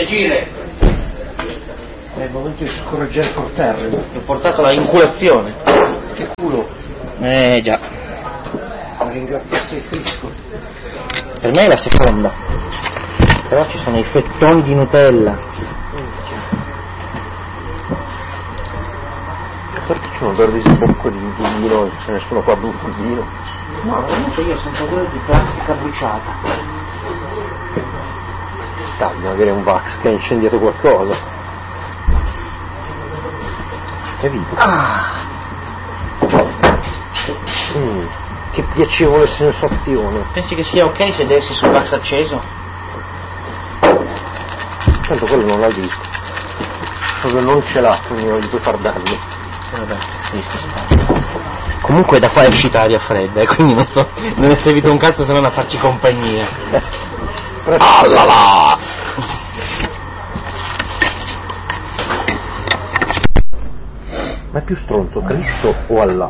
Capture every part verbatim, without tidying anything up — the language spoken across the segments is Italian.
gire. Eh, ma oggi scorreggere per terra. Ho portato la inculazione. Che culo. Eh già. Ma ringraziassi il Cristo. Per me è la seconda. Però ci sono i fettoni di Nutella. Perché c'è un verde sbocco di vino e c'è nessuno qua butta il vino? No, veramente io sento odore di plastica bruciata. Dai, magari è un Vax che ha incendiato qualcosa. È vivo. Ah. Mm, che piacevole sensazione. Pensi che sia ok sedersi sul Vax acceso? Tanto quello non l'ha visto. Proprio non ce l'ha, quindi non gli puoi far danni. Vabbè, visto sta. Comunque da qua è uscita aria fredda, e quindi non so, non è servito un cazzo se non a farci compagnia. Ah là là! Ma è più stronzo Cristo o Allah?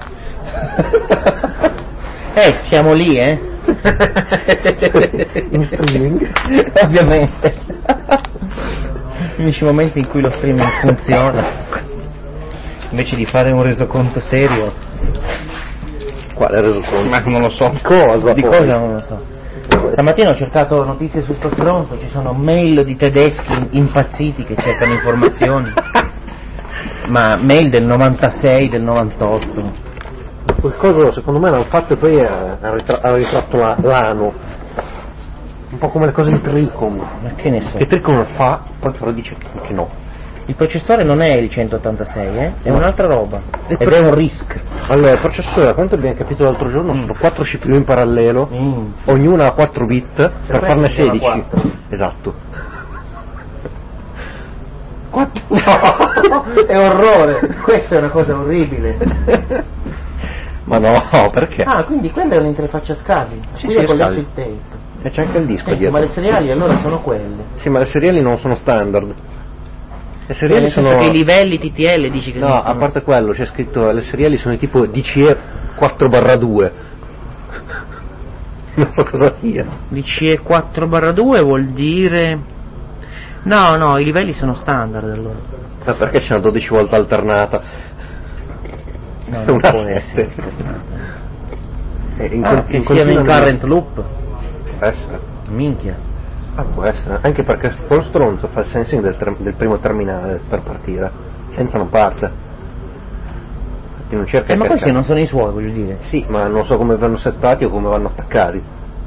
Eh, siamo lì, eh? In streaming? Ovviamente. Gli unici momenti in cui lo streaming funziona. Invece di fare un resoconto serio. Quale resoconto? Ma non lo so. Di cosa? Di poi? cosa non lo so. Stamattina ho cercato notizie su sto stronzo, ci sono mail di tedeschi impazziti che cercano informazioni. Ma mail del novantasei, del novantotto. Qualcosa secondo me l'hanno fatto e poi ha, ha, ritra- ha ritratto la, l'ano. Un po' come le cose di Tricom. Ma che ne so? Che Tricom fa, poi però dice che no. Il processore non è il centottantasei, eh? È no. Un'altra roba. Ed per... è un RISC. Allora, il processore, a quanto abbiamo capito l'altro giorno, mm. sono quattro C P U in parallelo, mm. ognuna a quattro bit, e per farne sedici. Esatto. quattro No, è orrore. Questa è una cosa orribile. Ma no, perché? Ah, quindi quella è un'interfaccia SCSI. Sì, qui sì, è collegato SCSI. il tape. E c'è anche il disco eh, dietro. Ma le seriali allora sono quelle. Sì, ma le seriali non sono standard. Le seriali nel sono... senso che i livelli T T L dici che no, sono... a parte quello c'è scritto le seriali sono di tipo D C E quattro barra due. Non so cosa sia. D C E quattro barra due vuol dire... No, no, i livelli sono standard allora. Ma perché c'è una dodici volte alternata? No, non una può sette. essere. E in ah, con- che in siano in continua- current loop? Può essere. Minchia. Ah, può essere, anche perché quello stronzo fa il sensing del, ter- del primo terminale per partire, senza non parte. Infatti non cerca Eh, ma di questi caricare. non sono i suoi, voglio dire. Sì, ma non so come vanno settati o come vanno attaccati.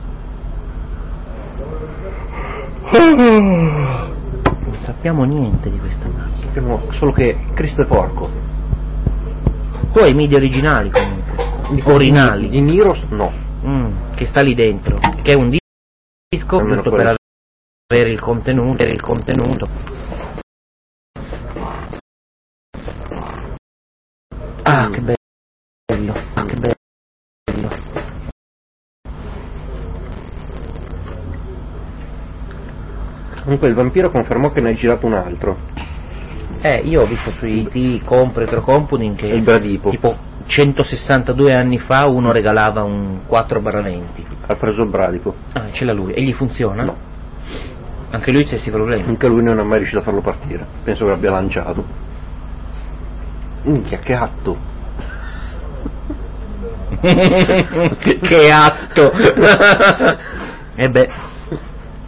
Non sappiamo niente di questa macchina. Sappiamo solo che Cristo è porco. Tu hai i media originali comunque. Orinali. Di Niros no. Mm, che sta lì dentro. Che è un disco, Almeno giusto quello. per avere il contenuto, per il contenuto. Ah, Mm. che bello, ah, che bello. Comunque il vampiro confermò che ne hai girato un altro. Eh, io ho visto su I T Com Retrocomputing che Il Bradipo. tipo centosessantadue anni fa uno regalava un quattro barra venti. Ha preso il bradipo. Ah, ce l'ha lui. E gli funziona? No. Anche lui stessi problemi. Anche lui non è mai riuscito a farlo partire. Penso che l'abbia lanciato. Minchia, che atto. Che atto. E beh.